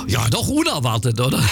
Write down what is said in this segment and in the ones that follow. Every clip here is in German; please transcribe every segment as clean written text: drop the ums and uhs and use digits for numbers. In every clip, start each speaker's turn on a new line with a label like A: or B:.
A: Ja, doch unerwartet, oder?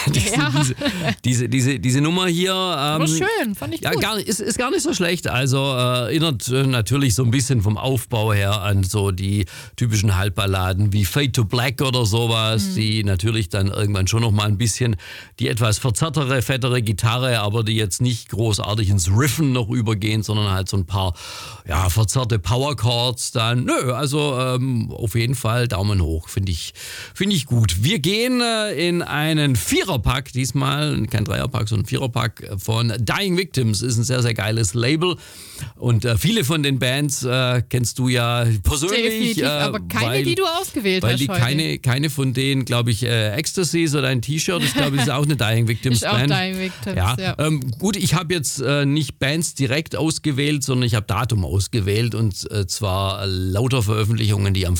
A: Diese Nummer hier.
B: Aber schön, fand ich
A: ja,
B: gut.
A: Ist gar nicht so schlecht. Also erinnert natürlich so ein bisschen vom Aufbau her an so die typischen Halbballaden wie Fade to Black oder sowas, die natürlich dann irgendwann schon noch mal ein bisschen die etwas verzerrtere, fettere Gitarre, aber die jetzt nicht großartig ins Riffen noch übergehen, sondern halt so ein paar verzerrte Power-Chords dann. Nö, also auf jeden Fall Daumen hoch, finde ich gut. Wir gehen in einen Viererpack, diesmal kein Dreierpack, sondern Viererpack von Dying Victims. Ist ein sehr, sehr geiles Label und viele von den Bands kennst du ja persönlich.
B: Definitiv, aber keine, die du ausgewählt hast
A: weil
B: heute.
A: Keine von denen, glaube ich, Ecstasy oder ein T-Shirt, ich glaube, das ist auch eine Dying Victims Band.
B: Ist auch Dying Victims, ja.
A: Gut, ich habe jetzt nicht Bands direkt ausgewählt, sondern ich habe Datum ausgewählt und zwar lauter Veröffentlichungen, die am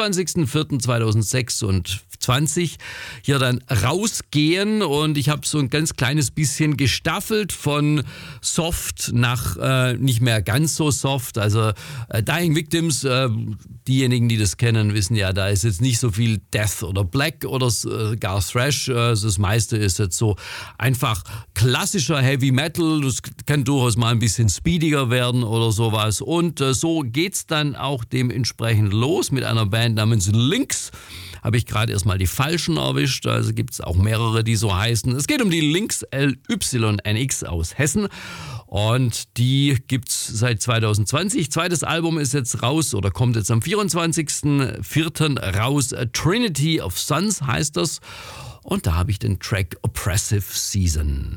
A: 24.04.2026 hier dann rausgehen und ich habe so ein ganz kleines bisschen gestaffelt von soft nach nicht mehr ganz so soft, also Dying Victims, diejenigen, die das kennen, wissen ja, da ist jetzt nicht so viel Death oder Black oder gar Thrash, das meiste ist jetzt so einfach klassischer Heavy Metal, das kann durchaus mal ein bisschen speediger werden oder sowas und so geht's dann auch dementsprechend los mit einer Band namens Lynx. Habe ich gerade erstmal die falschen erwischt, also gibt es auch mehrere, die so heißen. Es geht um die Lynx LYNX aus Hessen und die gibt's seit 2020. Zweites Album ist jetzt raus oder kommt jetzt am 24.04. raus. Trinity of Suns heißt das und da habe ich den Track Oppressive Season.